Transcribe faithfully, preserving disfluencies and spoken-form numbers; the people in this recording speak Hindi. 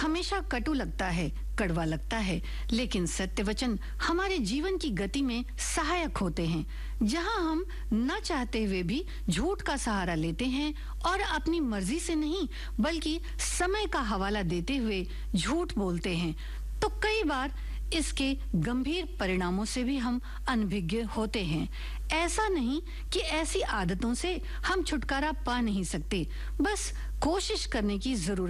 हमेशा कटु लगता है, कड़वा लगता है, लेकिन सत्य वचन हमारे जीवन की गति में सहायक होते हैं। जहां हम न चाहते हुए भी झूठ का सहारा लेते हैं और अपनी मर्जी से नहीं बल्कि समय का हवाला देते हुए झूठ बोलते हैं, तो कई बार इसके गंभीर परिणामों से भी हम अनभिज्ञ होते हैं। ऐसा नहीं कि ऐसी आदतों से हम छुटकारा पा नहीं सकते, बस कोशिश करने की जरूरत